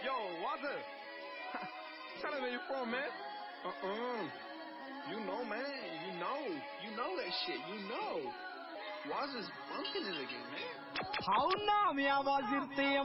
Yo, Walter. Tell him where you from, man. You know, man. You know that shit. You know. Wazir's bunking it again, man. How now, me